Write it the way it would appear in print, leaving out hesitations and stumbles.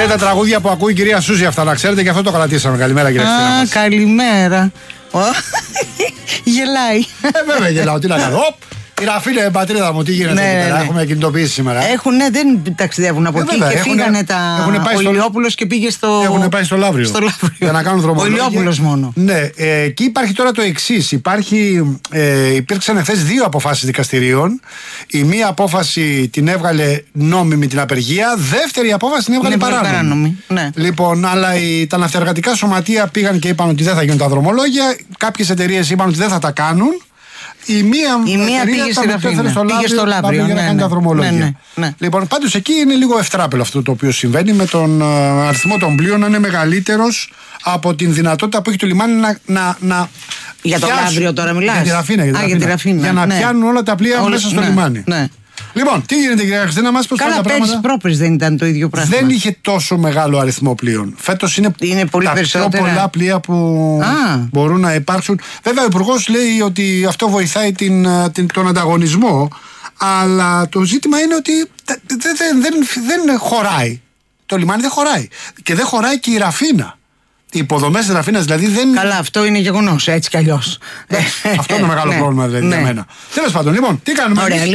Είναι τα τραγούδια που ακούει η κυρία Σούζη αυτά, να ξέρετε, και αυτό το κρατήσαμε. Καλημέρα, κύριε Χριστίνα μας. Καλημέρα. Γελάει. Βέβαια γελάω, τι να κάνω. Η Ραφίνα, πατρίδα μου, τι γίνεται εκεί πέρα? Έχουμε κινητοποιήσει σήμερα. Δεν ταξιδεύουν από εκεί και φύγανε ο Ηλιόπουλος και πήγε στο. Έχουν πάει στο Λαύριο. Για να κάνουν δρομολόγια. Ο Ηλιόπουλος μόνο. Ναι, εκεί υπάρχει τώρα το εξής. Υπήρξαν χθες 2 αποφάσεις δικαστηρίων. Η μία απόφαση την έβγαλε νόμιμη την απεργία. Δεύτερη απόφαση την έβγαλε παράνομη. Ναι. Λοιπόν, αλλά τα ναυτεργατικά σωματεία πήγαν και είπαν ότι δεν θα γίνουν τα δρομολόγια. Κάποιες εταιρείες είπαν ότι δεν θα τα κάνουν. Η μία πήγε στο Λαύριο για να κάνει τα δρομολόγια. Ναι. Λοιπόν, πάντως εκεί είναι λίγο ευτράπελο αυτό το οποίο συμβαίνει, με τον αριθμό των πλοίων να είναι μεγαλύτερος από την δυνατότητα που έχει το λιμάνι να για το Λαύριο τώρα μιλάς? Για τη Ραφίνα. Για να πιάνουν όλα τα πλοία μέσα στο λιμάνι. Ναι. Λοιπόν, τι γίνεται, κυρία Χριστίνα, μας πώς πάνε τα πράγματα? Καλά, πρόπερς δεν ήταν το ίδιο πράγμα. Δεν είχε τόσο μεγάλο αριθμό πλοίων. Φέτος είναι πολύ τα πιο πολλά πλοία που μπορούν να υπάρξουν. Βέβαια, ο Υπουργός λέει ότι αυτό βοηθάει τον ανταγωνισμό, αλλά το ζήτημα είναι ότι δεν χωράει. Το λιμάνι δεν χωράει. Και δεν χωράει και η Ραφίνα. Οι υποδομές της Ραφίνας δηλαδή δεν. Καλά, αυτό είναι γεγονός, έτσι κι αλλιώς. Αυτό είναι μεγάλο πρόβλημα δηλαδή για μένα. Τέλος πάντων, λοιπόν, τι κάνουμε?